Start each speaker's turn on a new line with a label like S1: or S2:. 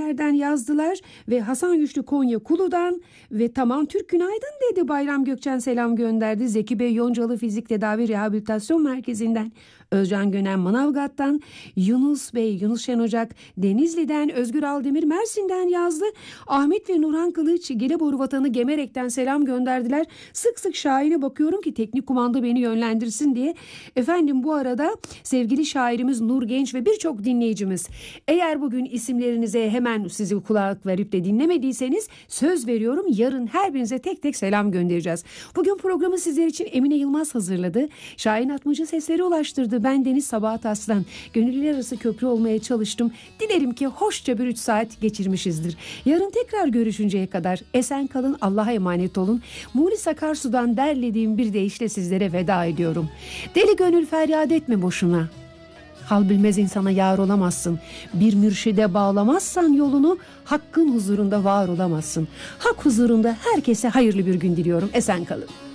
S1: Esenler'den yazdılar ve Hasan Güçlü Konya Kulu'dan ve Tamam Türk günaydın dedi. Bayram Gökçen selam gönderdi. Zeki Bey Yoncalı Fizik Tedavi Rehabilitasyon Merkezi'nden, Özcan Gönen Manavgat'tan, Yunus Bey, Yunus Şen Ocak Denizli'den, Özgür Aldemir Mersin'den yazdı. Ahmet ve Nurhan Kılıç Gelibolu Vatanı Gemerek'ten selam gönderdiler. Sık sık Şahin'e bakıyorum ki teknik kumanda beni yönlendirsin diye. Efendim bu arada sevgili şairimiz Nur Genç ve birçok dinleyicimiz, eğer bugün isimlerinize hemen sizi kulak verip de dinlemediyseniz söz veriyorum yarın her birinize tek tek selam göndereceğiz. Bugün programı sizler için Emine Yılmaz hazırladı. Şahin Atmaca sesleri ulaştırdı. Ben Deniz Sabahat Aslan. Gönüllüler arası köprü olmaya çalıştım. Dilerim ki hoşça bir 3 saat geçirmişizdir. Yarın tekrar görüşünceye kadar esen kalın, Allah'a emanet olun. Muğlis Akarsu'dan derlediğim bir deyişle sizlere veda ediyorum. Deli gönül feryat etme boşuna. Hal bilmez insana yar olamazsın. Bir mürşide bağlamazsan yolunu, hakkın huzurunda var olamazsın. Hak huzurunda herkese hayırlı bir gün diliyorum. Esen kalın.